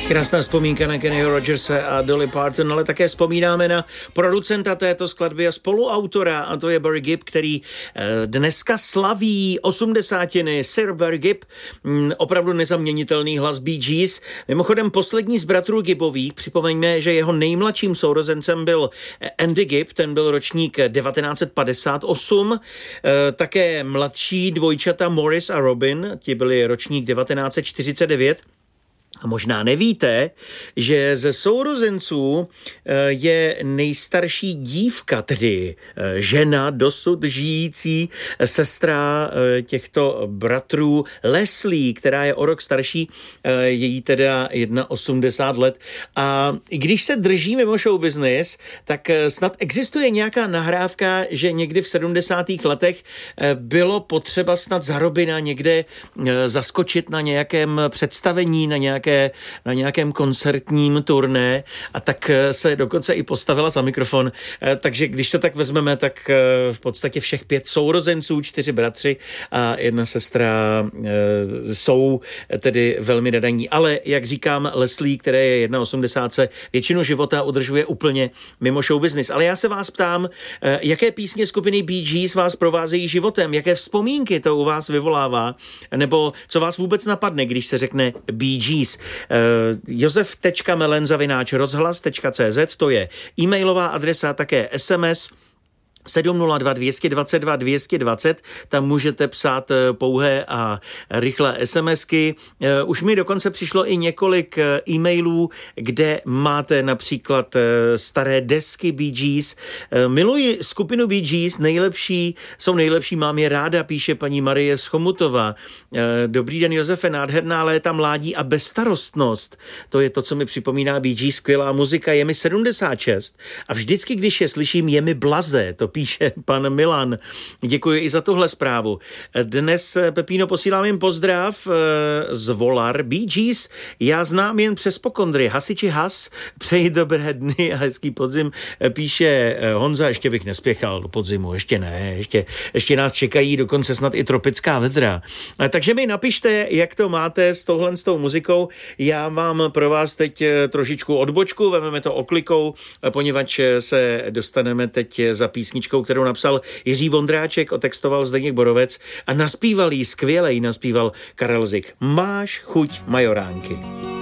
Krásná vzpomínka na Kennyho Rogerse a Dolly Parton, ale také vzpomínáme na producenta této skladby a spoluautora, a to je Barry Gibb, který dneska slaví 80. Sir Barry Gibb, opravdu nezaměnitelný hlas Bee Gees. Mimochodem poslední z bratrů Gibbových, připomeňme, že jeho nejmladším sourozencem byl Andy Gibb, ten byl ročník 1958, také mladší dvojčata Morris a Robin, ti byli ročník 1949. A možná nevíte, že ze sourozenců je nejstarší dívka, tedy žena dosud žijící sestra těchto bratrů Leslie, která je o rok starší, je jí teda 81 let. A když se drží mimo show business, tak snad existuje nějaká nahrávka, že někdy v 70. letech bylo potřeba snad za Robina někde zaskočit na nějakém představení, na nějakém koncertním turné, a tak se dokonce i postavila za mikrofon. Takže když to tak vezmeme, tak v podstatě všech 5 sourozenců, 4 bratři a 1 sestra jsou tedy velmi nadaní. Ale jak říkám, Leslie, které je 1,80, většinu života udržuje úplně mimo show business. Ale já se vás ptám, jaké písně skupiny Bee Gees vás provázejí životem, jaké vzpomínky to u vás vyvolává, nebo co vás vůbec napadne, když se řekne Bee Gees. josef.melen@rozhlas.cz, to je e-mailová adresa, také SMS 702 222 220, tam můžete psát pouhé a rychlé SMSky. Už mi dokonce přišlo i několik e-mailů, kde máte například staré desky Bee Gees. Miluji skupinu Bee Gees, jsou nejlepší, mám je ráda, píše paní Marie Schomutová. Dobrý den, Josefe, nádherná léta mládí a bezstarostnost. To je to, co mi připomíná Bee Gees, skvělá muzika, je mi 76 a vždycky, když je slyším, je mi blaze, to píše pan Milan. Děkuji i za tuhle zprávu. Dnes, Pepíno, posílám jim pozdrav z Volar. Bee Gees já znám jen přes pokondry. Hasiči has, přeji dobré dny a hezký podzim, píše Honza. Ještě bych nespěchal do podzimu, ještě ne, ještě nás čekají dokonce snad i tropická vedra. Takže mi napište, jak to máte s tou muzikou. Já mám pro vás teď trošičku odbočku, vezmeme to oklikou, poněvadž se dostaneme teď za písničkou, kterou napsal Jiří Vondráček, otextoval Zdeněk Borovec a naspíval jí, skvěle jí naspíval Karel Zik. Máš chuť majoránky.